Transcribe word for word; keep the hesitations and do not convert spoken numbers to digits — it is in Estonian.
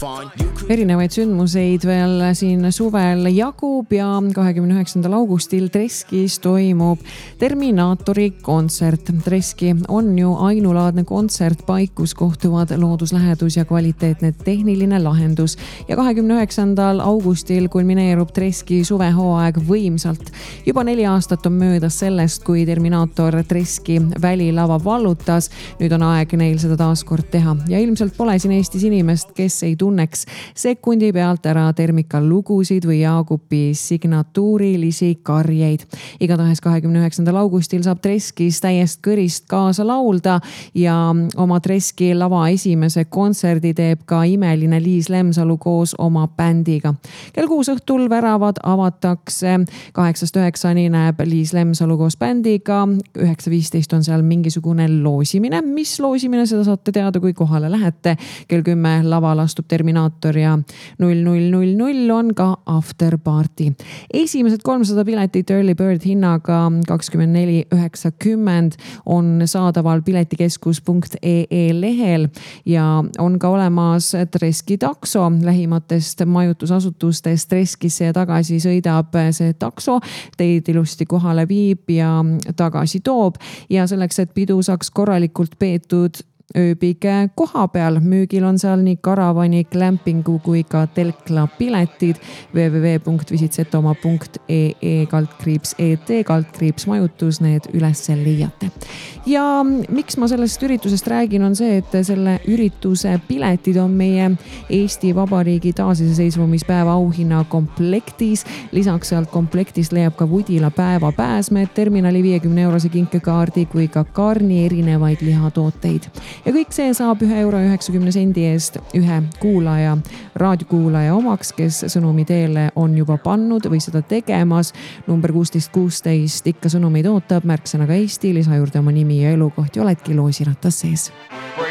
erinevaid sündmuseid veel siin suvel jagub ja kahekümne üheksandal augustil Treskis toimub Terminaatori kontsert. Treski on ju ainulaadne kontsertpaik, kus kohtuvad looduslähedus ja kvaliteetne tehniline lahendus. Ja kahekümne üheksandal augustil kulmineerub Treski suvehooaeg võimsalt. Juba neli aastat on möödas sellest, kui Terminaator Treski välilava vallutas. Nüüd on aeg neil seda taaskord teha. Ja ilmselt pole siin Eestis inimest, kes ei tunneks sekundi pealt ära Termika lugusid või Jaagupi signatuurilisi karjeid. Igatahes kahekümne üheksandal augustil saab Treskis täiest kõrist kaasa laulda ja oma Treski lava esimese kontserdi teeb ka imeline Liis Lemsalu koos oma bändiga. Kell kuus õhtul väravad avatakse, kaheksast üheksani näeb Liis Lemsalu koos bändiga, üheksa viisteist on seal mingisugune loosimine. Mis loosimine, seda saate teada, kui kohale lähete. Kell kümme laval astub Terminaator ja null null null null on ka after party. Esimesed kolmsada piletit early bird hinnaga kakskümmend neli üheksakümmend on saadaval piletikeskus punkt ee lehel ja on ka olemas Treski takso. Lähimatest majutusasutustest Treskisse ja tagasi sõidab see takso, teid ilusti kohale viib ja tagasi toob ja selleks, et pidu saaks korralikult peetud ööbige koha peal. Müügil on seal nii karavani, glampingu kui ka telkla piletid www punkt visitsetomaa punkt ee kaldkriips et kaldkriips majutus, need üles leiate. Ja miks ma sellest üritusest räägin, on see, et selle ürituse piletid on meie Eesti Vabariigi taasiseseisvumispäeva auhinna komplektis. Lisaks sealt komplektist leiab ka Vudila päeva pääsmed, terminali viiekümne eurose kinkekaardi kui ka Karni erinevaid lihatooteid. Ja kõik see saab ühe euro üheksakümne sendi eest ühe kuulaja, raadiokuulaja omaks, kes sõnumi teele on juba pannud või seda tegemas. Number kuusteist kuusteist ikka sõnumeid ootab, märksõnaga Eesti, lisa juurde oma nimi ja elukoht ja oledki loosiratas sees.